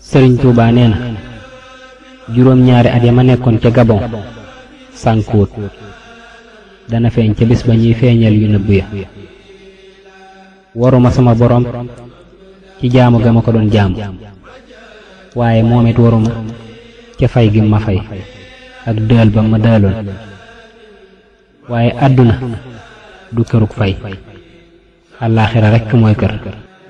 Sëriñ Tuubaa nee na juróom-ñaari at ya ma nekkoon ca Gabon sànkuwut dana feeñ ca bis ba ñuy feeñal yu nëbb ya. waruma sama borom ci jaamu ga ma ko doon jaamu waaye moom it waruma ca fay gi ma fay ak dël ba ma dëloon waaye àdduna du kërug fay àllaaxira rekk mooy kër.